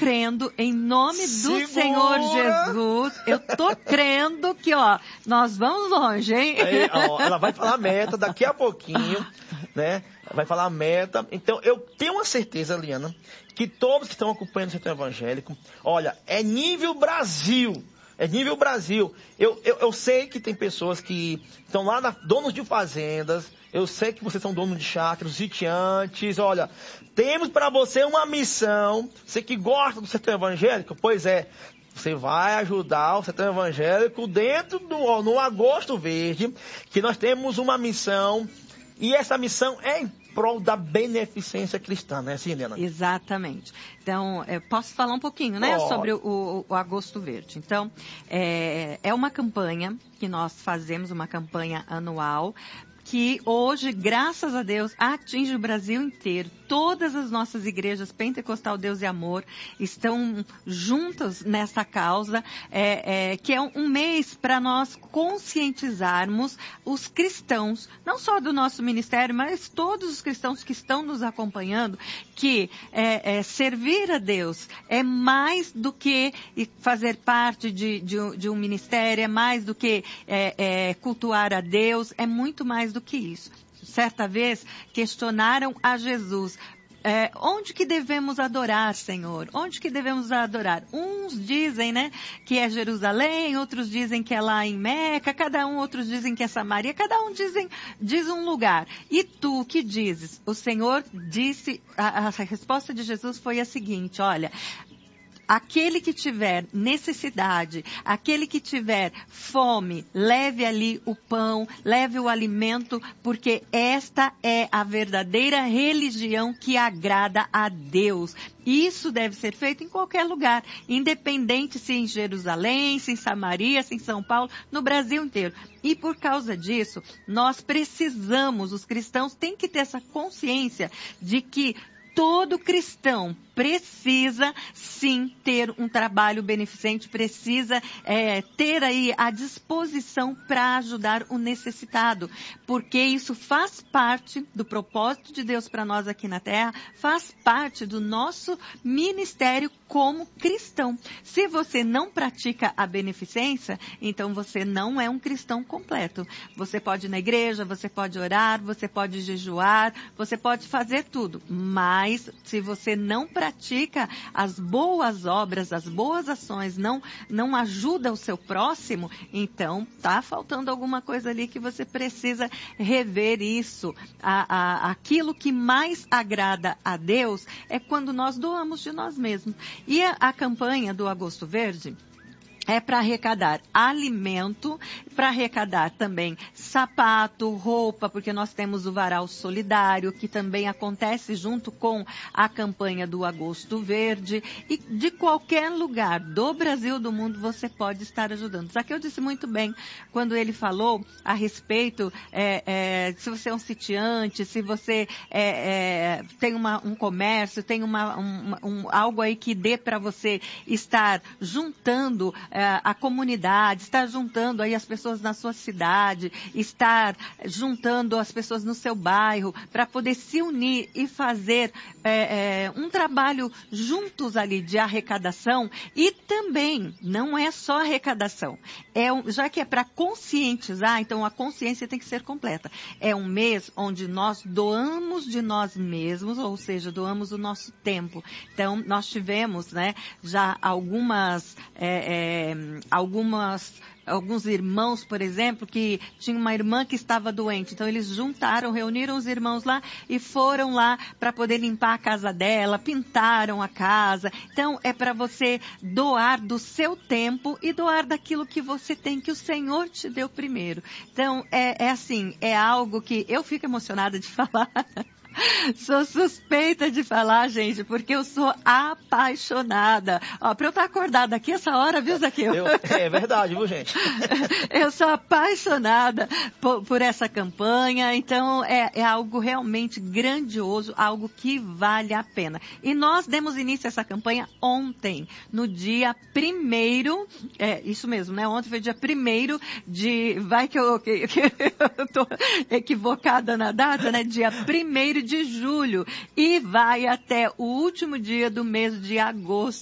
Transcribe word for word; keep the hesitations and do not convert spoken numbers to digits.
crendo, em nome do Segura. Senhor Jesus, eu tô crendo que, ó, nós vamos longe, hein? Aí, ó, ela vai falar a meta daqui a pouquinho, né? Vai falar a meta. Então, eu tenho uma certeza, Liana, que todos que estão acompanhando o Setor Evangélico, olha, é nível Brasil. É nível Brasil. Eu, eu, eu sei que tem pessoas que estão lá, na, donos de fazendas. Eu sei que vocês são donos de chácaras, sitiantes. Olha, temos para você uma missão. Você que gosta do Setor Evangélico, pois é, você vai ajudar o Setor Evangélico dentro do ó, no Agosto Verde, que nós temos uma missão. E essa missão é em prol da beneficência cristã, né, assim, Helena? Exatamente. Então, eu posso falar um pouquinho, né, Oh. sobre o, o, o Agosto Verde. Então, é, é uma campanha que nós fazemos, uma campanha anual, que hoje, graças a Deus, atinge o Brasil inteiro. Todas as nossas igrejas Pentecostal Deus e Amor estão juntas nessa causa, é, é, que é um, um mês para nós conscientizarmos os cristãos, não só do nosso ministério, mas todos os cristãos que estão nos acompanhando, que é, é, servir a Deus é mais do que fazer parte de, de, de um ministério, é mais do que é, é, cultuar a Deus, é muito mais do que isso. Certa vez questionaram a Jesus, é, onde que devemos adorar, Senhor? Onde que devemos adorar? Uns dizem, né, que é Jerusalém, outros dizem que é lá em Meca, cada um, outros dizem que é Samaria, cada um dizem, diz um lugar. E tu, que dizes? O Senhor disse, a, a resposta de Jesus foi a seguinte, olha, aquele que tiver necessidade, aquele que tiver fome, leve ali o pão, leve o alimento, porque esta é a verdadeira religião que agrada a Deus. Isso deve ser feito em qualquer lugar, independente se em Jerusalém, se em Samaria, se em São Paulo, no Brasil inteiro. E por causa disso, nós precisamos, os cristãos têm que ter essa consciência de que todo cristão precisa, sim, ter um trabalho beneficente, precisa é, ter aí a disposição para ajudar o necessitado, porque isso faz parte do propósito de Deus para nós aqui na Terra, faz parte do nosso ministério como cristão. Se você não pratica a beneficência, então você não é um cristão completo. Você pode ir na igreja, você pode orar, você pode jejuar, você pode fazer tudo, mas se você não pratica as boas obras, as boas ações, não, não ajuda o seu próximo, então está faltando alguma coisa ali que você precisa rever isso. A, a, aquilo que mais agrada a Deus é quando nós doamos de nós mesmos. E a, a campanha do Agosto Verde é para arrecadar alimento, para arrecadar também sapato, roupa, porque nós temos o Varal Solidário, que também acontece junto com a campanha do Agosto Verde. E de qualquer lugar do Brasil, do mundo, você pode estar ajudando. Zaqueu disse muito bem quando ele falou a respeito, é, é, se você é um sitiante, se você é, é, tem uma, um comércio, tem uma, um, um, algo aí que dê para você estar juntando a comunidade, estar juntando aí as pessoas na sua cidade, estar juntando as pessoas no seu bairro, para poder se unir e fazer é, é, um trabalho juntos ali de arrecadação. E também, não é só arrecadação, é um, já que é para conscientizar, então a consciência tem que ser completa. É um mês onde nós doamos de nós mesmos, ou seja, doamos o nosso tempo. Então, nós tivemos, né, já algumas é, é, algumas, alguns irmãos, por exemplo, que tinha uma irmã que estava doente. Então, eles juntaram, reuniram os irmãos lá e foram lá para poder limpar a casa dela, pintaram a casa. Então, é para você doar do seu tempo e doar daquilo que você tem, que o Senhor te deu primeiro. Então, é, é assim, é algo que eu fico emocionada de falar. Sou suspeita de falar, gente, porque eu sou apaixonada. Ó, pra eu estar acordada aqui essa hora, viu, Zaqueu? Eu, é verdade, viu, gente? Eu sou apaixonada por, por essa campanha, então é, é algo realmente grandioso, algo que vale a pena. E nós demos início a essa campanha ontem, no dia primeiro, é isso mesmo, né? Ontem foi dia primeiro de, vai que eu, que, que eu tô equivocada na data, né? Dia primeiro de julho, e vai até o último dia do mês de agosto.